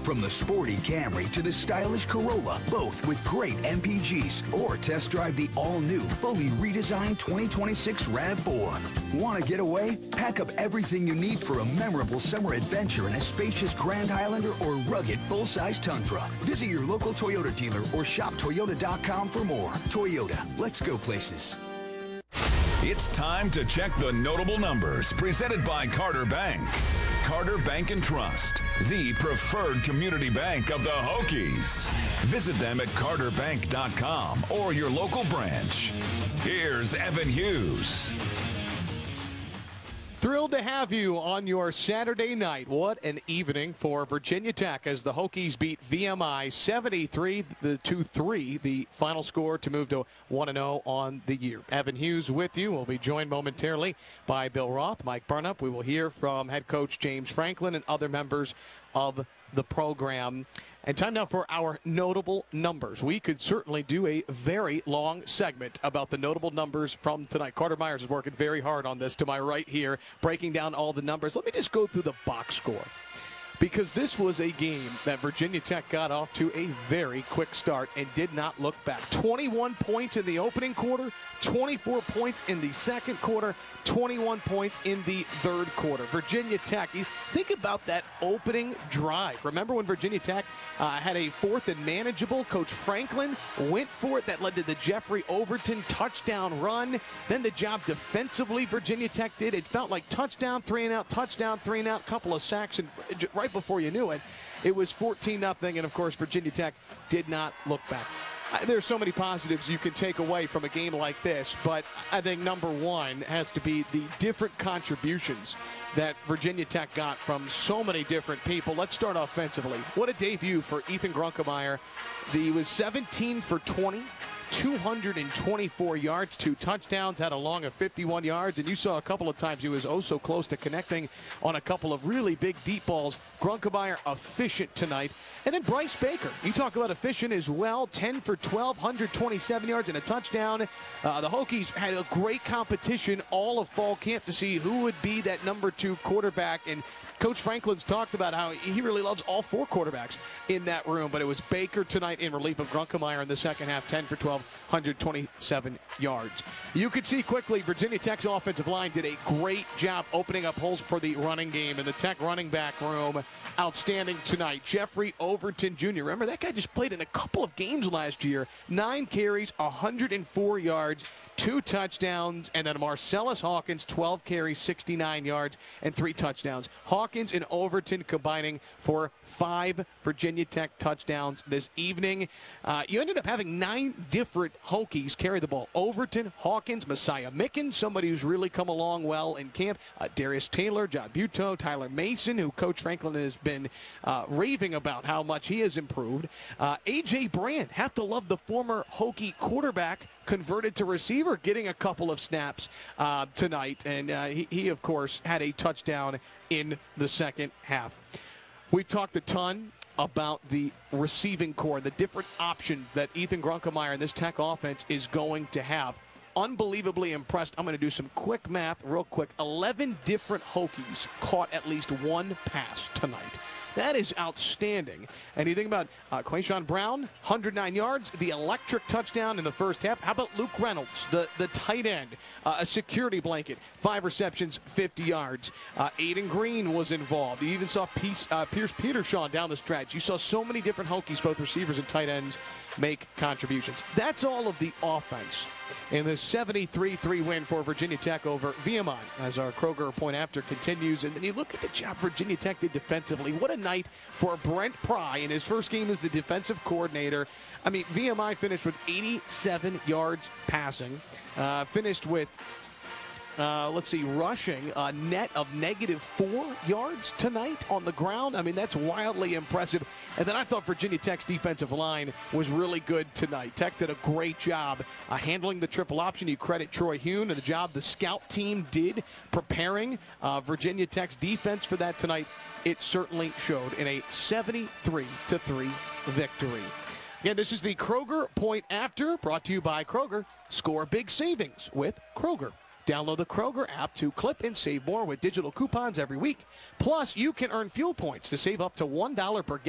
From the sporty Camry to the stylish Corolla, both with great MPGs. Or test drive the all-new, fully redesigned 2026 RAV4. Want to get away? Pack up everything you need for a memorable summer adventure in a spacious Grand Highlander or rugged full-size Tundra. Visit your local Toyota dealer or shop Toyota.com for more. Toyota, let's go places. It's time to check the notable numbers, presented by Carter Bank. Carter Bank and Trust, the preferred community bank of the Hokies. Visit them at carterbank.com or your local branch. Here's Evan Hughes. Thrilled to have you on your Saturday night. What an evening for Virginia Tech as the Hokies beat VMI 73-3, the final score to move to 1-0 on the year. Evan Hughes with you. We'll be joined momentarily by Bill Roth, Mike Burnup. We will hear from head coach James Franklin and other members of the program. And time now for our notable numbers. We could certainly do a very long segment about the notable numbers from tonight. Carter Myers is working very hard on this to my right here, breaking down all the numbers. Let me just go through the box score, because this was a game that Virginia Tech got off to a very quick start and did not look back. 21 points in the opening quarter, 24 points in the second quarter, 21 points in the third quarter. Virginia Tech, you think about that opening drive. Remember when Virginia Tech had a 4th and manageable? Coach Franklin went for it. That led to the Jeffrey Overton touchdown run. Then the job defensively Virginia Tech did. It felt like touchdown, 3 and out, touchdown, 3 and out, couple of sacks, and right before you knew it, it was 14-0, and of course Virginia Tech did not look back. There's so many positives you can take away from a game like this, but I think number one has to be the different contributions that Virginia Tech got from so many different people. Let's start offensively. What a debut for Ethan Grunkemeyer. He was 17 for 20. 224 yards, 2 touchdowns, had a long of 51 yards, and you saw a couple of times he was oh so close to connecting on a couple of really big deep balls. Grunkemeyer efficient tonight. And then Bryce Baker, you talk about efficient as well, 10 for 12, 127 yards and a touchdown. The Hokies had a great competition all of fall camp to see who would be that number 2 quarterback, and Coach Franklin's talked about how he really loves all 4 quarterbacks in that room, but it was Baker tonight in relief of Grunkemeyer in the second half, 10 for 12, 127 yards. You could see quickly Virginia Tech's offensive line did a great job opening up holes for the running game, and the Tech running back room outstanding tonight. Jeffrey Overton Jr., remember that guy just played in a couple of games last year, 9 carries, 104 yards, 2 touchdowns, and then Marcellus Hawkins, 12 carries, 69 yards, and 3 touchdowns. Hawkins and Overton combining for 5 Virginia Tech touchdowns this evening. You ended up having 9 different Hokies carry the ball. Overton, Hawkins, Messiah Mickens, somebody who's really come along well in camp. Darius Taylor, John Buteau, Tyler Mason, who Coach Franklin has been raving about how much he has improved. A.J. Brand, have to love the former Hokie quarterback, converted to receiver, getting a couple of snaps tonight. And he, of course, had a touchdown in the second half. We talked a ton about the receiving core, the different options that Ethan Grunkemeyer and this Tech offense is going to have. Unbelievably impressed. I'm going to do some quick math real quick. 11 different Hokies caught at least 1 pass tonight. That is outstanding. And you think about Quayshawn Brown, 109 yards, the electric touchdown in the first half. How about Luke Reynolds, the tight end, a security blanket, 5 receptions, 50 yards. Aiden Green was involved. You even saw Pierce Petershaw down the stretch. You saw so many different Hokies, both receivers and tight ends, make contributions. That's all of the offense in the 73-3 win for Virginia Tech over VMI, as our Kroger Point After continues. And then you look at the job Virginia Tech did defensively. What a night for Brent Pry in his first game as the defensive coordinator. I mean, VMI finished with 87 yards passing, finished with rushing a net of -4 yards tonight on the ground. I mean, that's wildly impressive. And then I thought Virginia Tech's defensive line was really good tonight. Tech did a great job handling the triple option. You credit Troy Hune and the job the scout team did preparing Virginia Tech's defense for that tonight. It certainly showed in a 73-3 victory. Again, this is the Kroger Point After, brought to you by Kroger. Score big savings with Kroger. Download the Kroger app to clip and save more with digital coupons every week. Plus, you can earn fuel points to save up to $1 per gallon